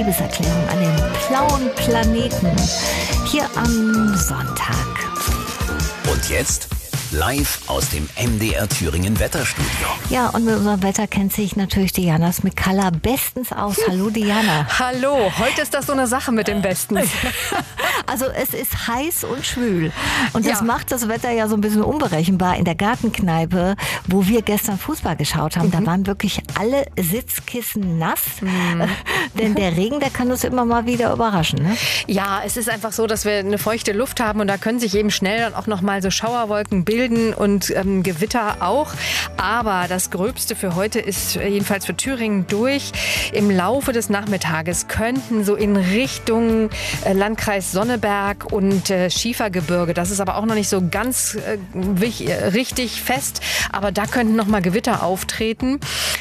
Liebeserklärung an den blauen Planeten hier am Sonntag. Und jetzt live aus dem MDR Thüringen Wetterstudio. Ja, und mit unserem Wetter kennt sich natürlich Diana Smikalla bestens aus. Hallo Diana. Hallo, heute ist das so eine Sache mit dem Bestens. Also es ist heiß und schwül. Und das macht das Wetter ja so ein bisschen unberechenbar. In der Gartenkneipe, wo wir gestern Fußball geschaut haben, da waren wirklich alle Sitzkissen nass. Denn der Regen, der kann uns immer mal wieder überraschen. Ne? Ja, es ist einfach so, dass wir eine feuchte Luft haben und da können sich eben schnell dann auch noch mal so Schauerwolken bilden und Gewitter auch. Aber das Gröbste für heute ist jedenfalls für Thüringen durch. Im Laufe des Nachmittages könnten so in Richtung Landkreis Sonneberg und Schiefergebirge, das ist aber auch noch nicht so ganz richtig fest, aber da könnten noch mal Gewitter auftreten.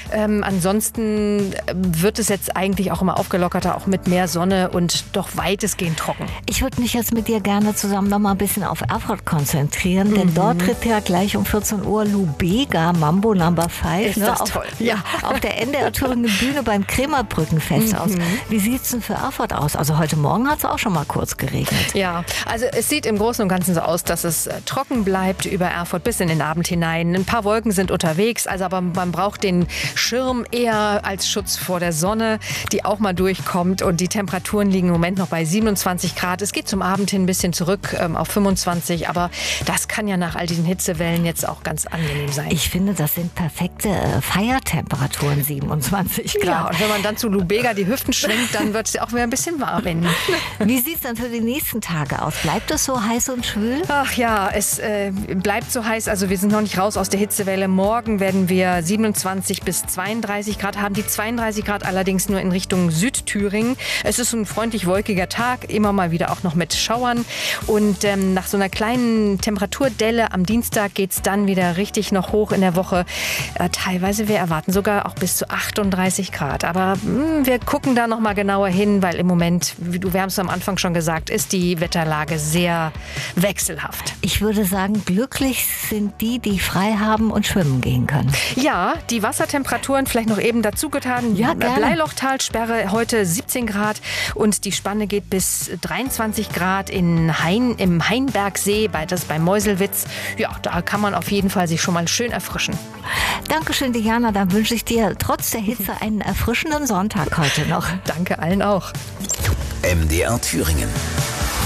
Ansonsten wird es jetzt eigentlich auch immer aufgelockerter, auch mit mehr Sonne und doch weitestgehend trocken. Ich würde mich jetzt mit dir gerne zusammen noch mal ein bisschen auf Erfurt konzentrieren, denn dort tritt ja gleich um 14 Uhr Lubega, Mambo Number 5, ist das toll. Auf der NDR Thüringen Bühne beim Kremerbrückenfest aus. Wie sieht es denn für Erfurt aus? Also heute Morgen hat es auch schon mal kurz geregnet. Ja, also es sieht im Großen und Ganzen so aus, dass es trocken bleibt über Erfurt bis in den Abend hinein. Ein paar Wolken sind unterwegs, also aber man braucht den Schirm eher als Schutz vor der Sonne, die auch mal durchkommt. Und die Temperaturen liegen im Moment noch bei 27 Grad. Es geht zum Abend hin ein bisschen zurück auf 25, aber das kann ja nach all diesen Hitzewellen jetzt auch ganz angenehm sein. Ich finde, das sind perfekte Feiertemperaturen, 27 Grad. Ja, und wenn man dann zu Lubega die Hüften schwingt, dann wird es ja auch wieder ein bisschen warm. Wie sieht es dann für die nächsten Tage aus? Bleibt es so heiß und schwül? Ach ja, es bleibt so heiß. Also wir sind noch nicht raus aus der Hitzewelle. Morgen werden wir 27 bis 32 Grad haben. Die 32 Grad allerdings nur in Richtung Südthüringen. Es ist ein freundlich wolkiger Tag, immer mal wieder auch noch mit Schauern. Und nach so einer kleinen Temperaturdelle am Dienstag geht es dann wieder richtig noch hoch in der Woche. Teilweise, wir erwarten sogar auch bis zu 38 Grad. Aber wir gucken da noch mal genauer hin, weil im Moment, wir haben es am Anfang schon gesagt, ist die Wetterlage sehr wechselhaft. Ich würde sagen, glücklich sind die, die frei haben und schwimmen gehen können. Ja, die Wassertemperaturen vielleicht noch eben dazu getan. Ja, gerne. Bleilochtalsperre heute 17 Grad und die Spanne geht bis 23 Grad im Hainbergsee, bei Meuselwitz. Ja, da kann man auf jeden Fall sich schon mal schön erfrischen. Dankeschön, Diana. Dann wünsche ich dir trotz der Hitze einen erfrischenden Sonntag heute noch. Danke allen auch. MDR Thüringen.